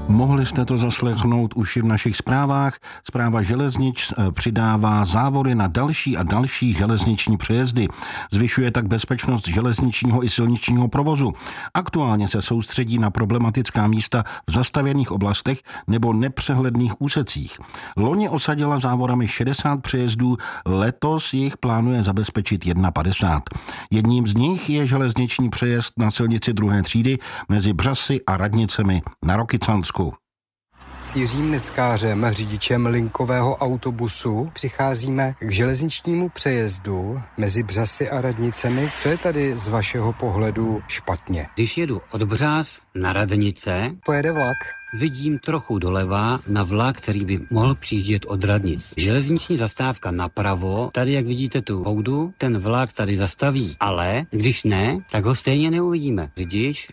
Mohli jste to zaslechnout už i v našich zprávách. Správa železnic přidává závory na další a další železniční přejezdy. Zvyšuje tak bezpečnost železničního i silničního provozu. Aktuálně se soustředí na problematická místa v zastavěných oblastech nebo nepřehledných úsecích. Loni osadila závorami 60 přejezdů, letos jich plánuje zabezpečit 51. Jedním z nich je železniční přejezd na silnici druhé třídy mezi Břasy a Radnicemi na Rokycansku. S Jiřím Neckářem, řidičem linkového autobusu, přicházíme k železničnímu přejezdu mezi Břasy a Radnicemi. Co je tady z vašeho pohledu špatně? Když jedu od Břas na Radnice, Pojede vlak. vidím trochu doleva na vlak, který by mohl přijíždět od Radnic. Železniční zastávka napravo, tady jak vidíte tu houdu, ten vlak tady zastaví. Ale když ne, tak ho stejně neuvidíme. Řidič